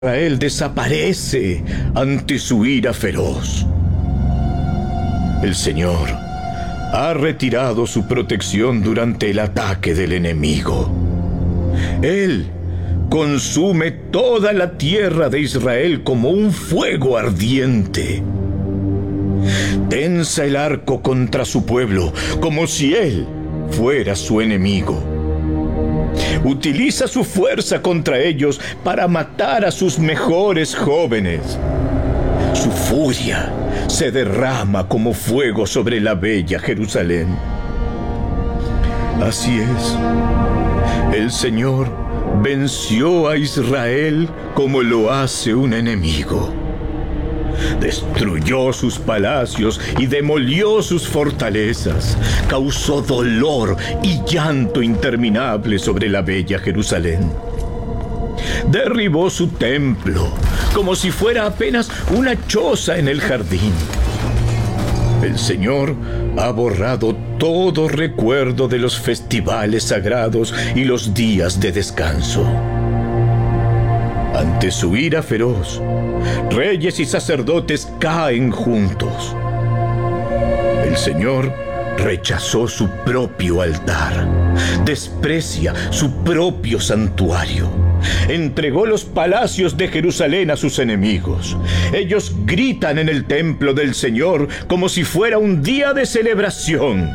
Israel desaparece ante su ira feroz. El Señor ha retirado su protección durante el ataque del enemigo. Él consume toda la tierra de Israel como un fuego ardiente. Tensa el arco contra su pueblo como si él fuera su enemigo. Utiliza su fuerza contra ellos para matar a sus mejores jóvenes. Su furia se derrama como fuego sobre la bella Jerusalén. Así es, el Señor venció a Israel como lo hace un enemigo. Destruyó sus palacios y demolió sus fortalezas. Causó dolor y llanto interminable sobre la bella Jerusalén. Derribó su templo como si fuera apenas una choza en el jardín. El Señor ha borrado todo recuerdo de los festivales sagrados y los días de descanso. Ante su ira feroz, reyes y sacerdotes caen juntos. El Señor rechazó su propio altar, desprecia su propio santuario. Entregó los palacios de Jerusalén a sus enemigos. Ellos gritan en el templo del Señor como si fuera un día de celebración.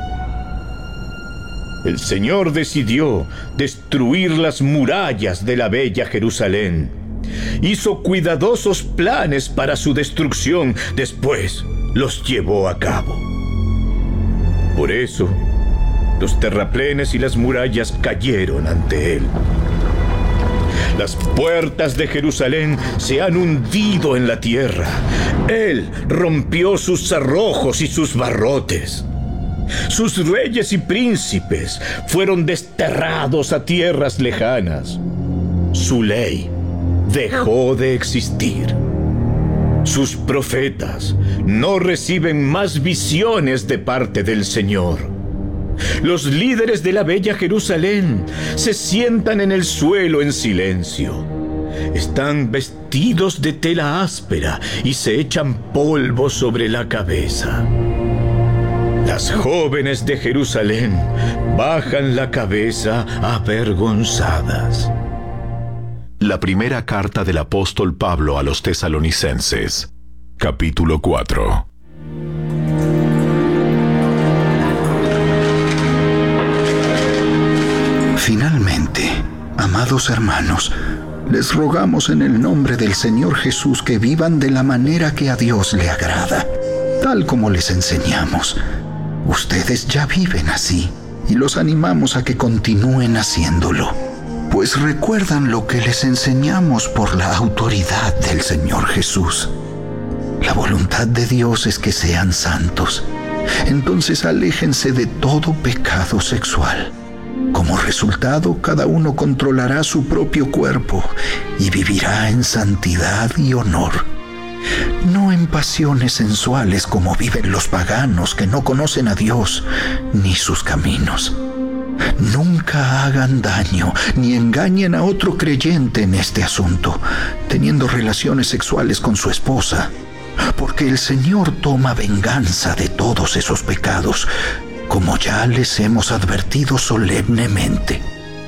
El Señor decidió destruir las murallas de la bella Jerusalén. Hizo cuidadosos planes para su destrucción, después los llevó a cabo. Por eso, los terraplenes y las murallas cayeron ante él. Las puertas de Jerusalén se han hundido en la tierra. Él rompió sus cerrojos y sus barrotes. Sus reyes y príncipes fueron desterrados a tierras lejanas. Su ley dejó de existir. Sus profetas no reciben más visiones de parte del Señor. Los líderes de la bella Jerusalén se sientan en el suelo en silencio. Están vestidos de tela áspera y se echan polvo sobre la cabeza. Las jóvenes de Jerusalén bajan la cabeza avergonzadas. La primera carta del apóstol Pablo a los Tesalonicenses, capítulo 4. Finalmente, amados hermanos, les rogamos en el nombre del Señor Jesús que vivan de la manera que a Dios le agrada, tal como les enseñamos. Ustedes ya viven así y los animamos a que continúen haciéndolo, pues recuerdan lo que les enseñamos por la autoridad del Señor Jesús. La voluntad de Dios es que sean santos. Entonces aléjense de todo pecado sexual. Como resultado, cada uno controlará su propio cuerpo y vivirá en santidad y honor. No en pasiones sensuales como viven los paganos que no conocen a Dios ni sus caminos. Nunca hagan daño ni engañen a otro creyente en este asunto, teniendo relaciones sexuales con su esposa, porque el Señor toma venganza de todos esos pecados, como ya les hemos advertido solemnemente.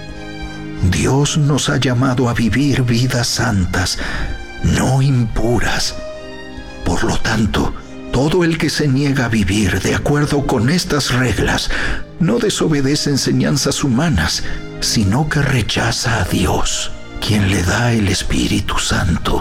Dios nos ha llamado a vivir vidas santas, no impuras. Por lo tanto, todo el que se niega a vivir de acuerdo con estas reglas no desobedece enseñanzas humanas, sino que rechaza a Dios, quien le da el Espíritu Santo.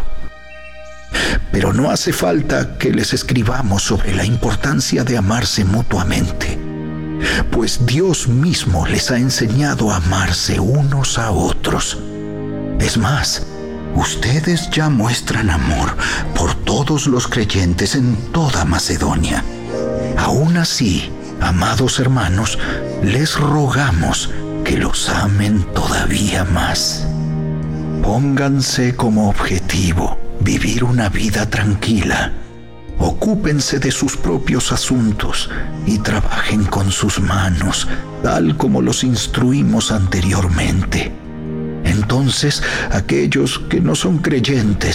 Pero no hace falta que les escribamos sobre la importancia de amarse mutuamente, pues Dios mismo les ha enseñado a amarse unos a otros. Es más, ustedes ya muestran amor por todos los creyentes en toda Macedonia. Aún así, amados hermanos, les rogamos que los amen todavía más. Pónganse como objetivo vivir una vida tranquila. Ocúpense de sus propios asuntos y trabajen con sus manos, tal como los instruimos anteriormente. Entonces aquellos que no son creyentes